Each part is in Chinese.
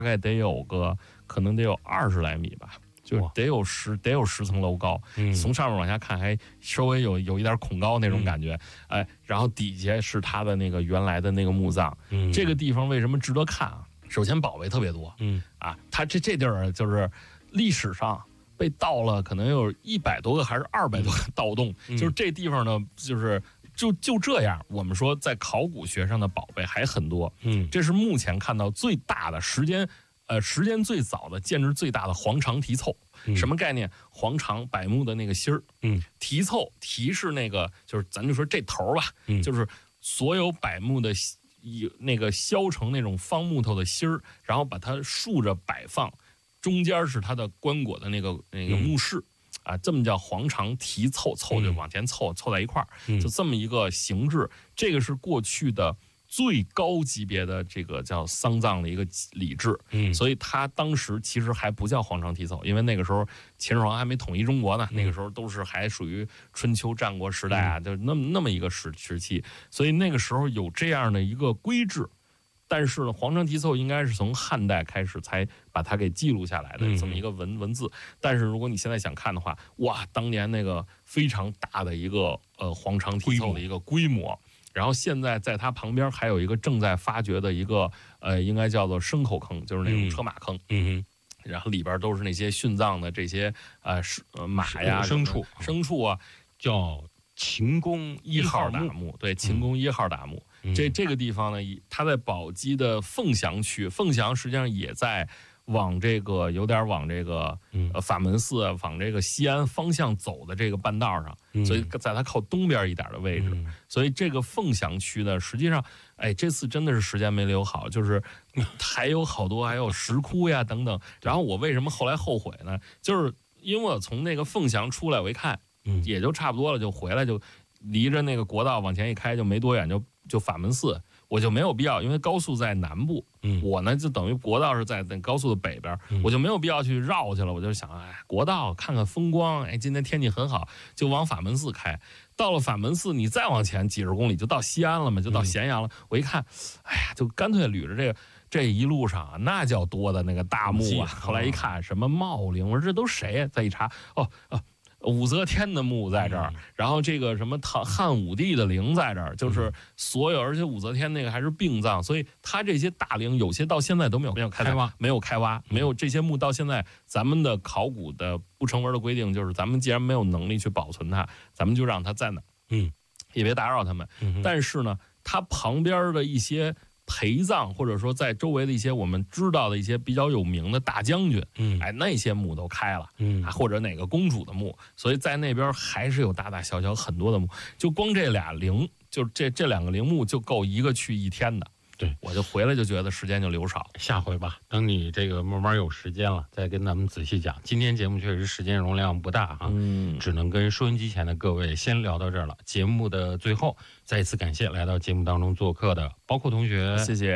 概可能得有20来米吧。就得有10层楼高，从上面往下看还稍微有一点恐高那种感觉，然后底下是它的那个原来的那个墓葬，这个地方为什么值得看啊？首先宝贝特别多，它这地儿就是历史上被盗了，可能有100多个还是200多个盗洞，就是这地方呢，就这样，我们说在考古学上的宝贝还很多，这是目前看到最大的时间最早的建制最大的黄肠题凑，什么概念？黄肠柏木的那个芯儿，题凑题是那个就是咱就说这头吧，就是所有柏木的那个削成那种方木头的芯儿，然后把它竖着摆放，中间是它的棺椁的那个墓室。这么叫黄肠题凑，凑就往前凑在一块儿，就这么一个形制。这个是过去的最高级别的这个叫丧葬的一个礼制，所以它当时其实还不叫黄肠题凑，因为那个时候秦始皇还没统一中国呢，那个时候都是还属于春秋战国时代啊，就那么一个时期，所以那个时候有这样的一个规制。但是呢，黄肠题凑应该是从汉代开始才把它给记录下来的这么一个文字。但是如果你现在想看的话，哇，当年那个非常大的一个黄肠题凑的一个规模。然后现在在它旁边还有一个正在发掘的一个应该叫做牲口坑，就是那种车马坑。然后里边都是那些殉葬的这些马呀、牲畜啊， 叫秦公1号打墓。对，秦公1号打墓。这个地方呢，它在宝鸡的凤翔区，凤翔实际上也在有点往这个法门寺往这个西安方向走的这个半道上，所以在它靠东边一点的位置。所以这个凤翔区呢，实际上这次真的是时间没留好，就是还有好多还有石窟呀等等。然后我为什么后来后悔呢？就是因为我从那个凤翔出来，我一看也就差不多了，就回来，就离着那个国道往前一开就没多远，就法门寺，我就没有必要，因为高速在南部，我呢就等于国道是在那高速的北边，我就没有必要去绕去了。我就想，国道看看风光，今天天气很好，就往法门寺开。到了法门寺，你再往前几十公里就到西安了嘛，就到咸阳了。我一看，就干脆捋着这一路上啊，那叫多的那个大墓啊。后来一看，什么茂陵，我说这都谁呀？再一查，武则天的墓在这儿，然后这个什么汉武帝的陵在这儿，就是所有，而且武则天那个还是并葬，所以他这些大陵有些到现在都没有开挖，没有这些墓到现在，咱们的考古的不成文的规定就是，咱们既然没有能力去保存它，咱们就让它在那，也别打扰他们。但是呢，它旁边的一些陪葬，或者说在周围的一些我们知道的一些比较有名的大将军，那些墓都开了，或者哪个公主的墓，所以在那边还是有大大小小很多的墓，就光这俩陵，就这2个陵墓就够一个去1天的。对，我就回来就觉得时间就留少， 下回吧，等你这个慢慢有时间了，再跟咱们仔细讲。今天节目确实时间容量不大哈，只能跟收音机前的各位先聊到这儿了。节目的最后，再一次感谢来到节目当中做客的包括同学， 谢谢。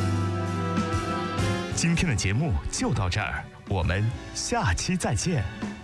今天的节目就到这儿，我们下期再见。